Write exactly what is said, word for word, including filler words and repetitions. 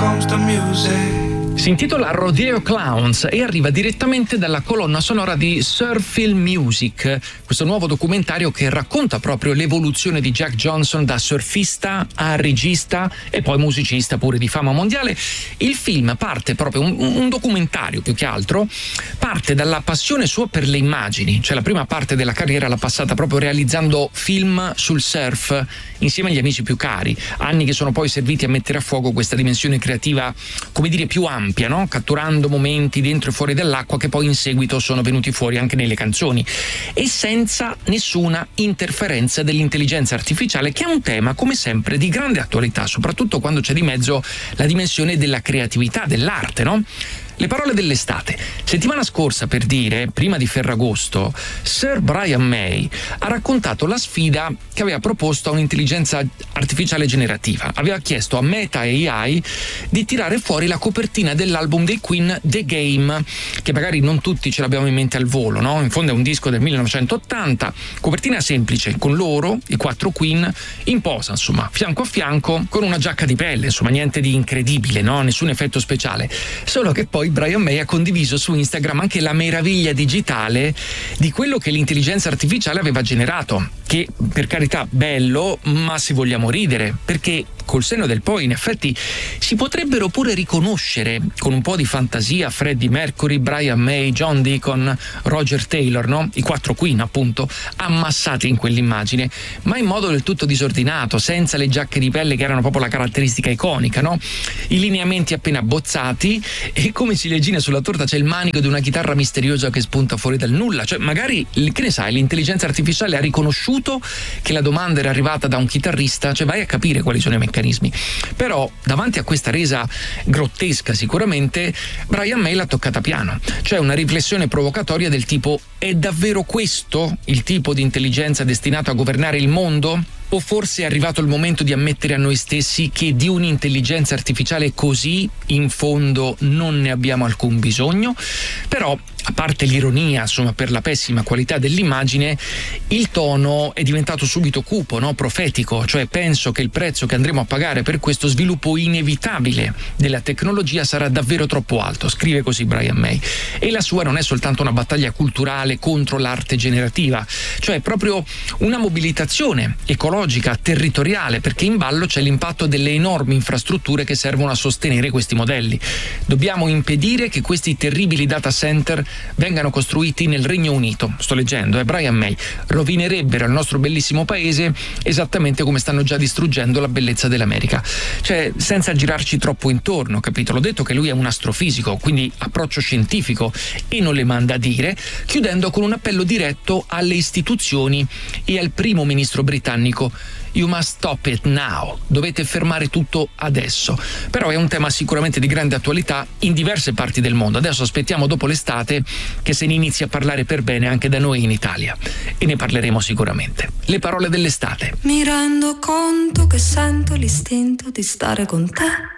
comes the music. Si intitola Rodeo Clowns e arriva direttamente dalla colonna sonora di Surf Film Music, questo nuovo documentario che racconta proprio l'evoluzione di Jack Johnson da surfista a regista e poi musicista pure di fama mondiale. Il film parte proprio, un, un documentario più che altro, parte dalla passione sua per le immagini, cioè la prima parte della carriera l'ha passata proprio realizzando film sul surf insieme agli amici più cari, anni che sono poi serviti a mettere a fuoco questa dimensione creativa, come dire, più ampia, no? Catturando momenti dentro e fuori dall'acqua che poi in seguito sono venuti fuori anche nelle canzoni e senza nessuna interferenza dell'intelligenza artificiale, che è un tema come sempre di grande attualità, soprattutto quando c'è di mezzo la dimensione della creatività, dell'arte, no? Le parole dell'estate. Settimana scorsa, per dire, prima di Ferragosto, Sir Brian May ha raccontato la sfida che aveva proposto a un'intelligenza artificiale generativa. Aveva chiesto a Meta A I di tirare fuori la copertina dell'album dei Queen The Game, che magari non tutti ce l'abbiamo in mente al volo, no? In fondo è un disco del millenovecentottanta, copertina semplice, con loro, i quattro Queen, in posa, insomma, fianco a fianco, con una giacca di pelle, insomma, niente di incredibile, no? Nessun effetto speciale. Solo che poi Brian May ha condiviso su Instagram anche la meraviglia digitale di quello che l'intelligenza artificiale aveva generato, che per carità bello, ma se vogliamo ridere, perché col senno del poi in effetti si potrebbero pure riconoscere con un po' di fantasia Freddie Mercury, Brian May, John Deacon, Roger Taylor, no? I quattro Queen appunto, ammassati in quell'immagine, ma in modo del tutto disordinato, senza le giacche di pelle che erano proprio la caratteristica iconica, no? I lineamenti appena abbozzati e come ciliegina sulla torta c'è il manico di una chitarra misteriosa che spunta fuori dal nulla, cioè magari, che ne sai, l'intelligenza artificiale ha riconosciuto che la domanda era arrivata da un chitarrista, cioè vai a capire quali sono i meccanismi. Però davanti a questa resa grottesca sicuramente Brian May l'ha toccata piano, cioè una riflessione provocatoria del tipo: è davvero questo il tipo di intelligenza destinato a governare il mondo? O forse è arrivato il momento di ammettere a noi stessi che di un'intelligenza artificiale così in fondo non ne abbiamo alcun bisogno? Però, a parte l'ironia, insomma, per la pessima qualità dell'immagine, il tono è diventato subito cupo, no? Profetico, cioè penso che il prezzo che andremo a pagare per questo sviluppo inevitabile della tecnologia sarà davvero troppo alto, scrive così Brian May. E la sua non è soltanto una battaglia culturale contro l'arte generativa, cioè proprio una mobilitazione ecologica, territoriale, perché in ballo c'è l'impatto delle enormi infrastrutture che servono a sostenere questi modelli. Dobbiamo impedire che questi terribili data center vengano costruiti nel Regno Unito. Sto leggendo, eh, Brian May. Rovinerebbero il nostro bellissimo paese esattamente come stanno già distruggendo la bellezza dell'America. Cioè, senza girarci troppo intorno, capito? L'ho detto che lui è un astrofisico, quindi approccio scientifico e non le manda a dire, chiudendo con un appello diretto alle istituzioni e al primo ministro britannico: you must stop it now, dovete fermare tutto adesso. Però è un tema sicuramente di grande attualità in diverse parti del mondo. Adesso aspettiamo dopo l'estate che se ne inizi a parlare per bene anche da noi in Italia, e ne parleremo sicuramente. Le parole dell'estate. Mi rendo conto che sento l'istinto di stare con te,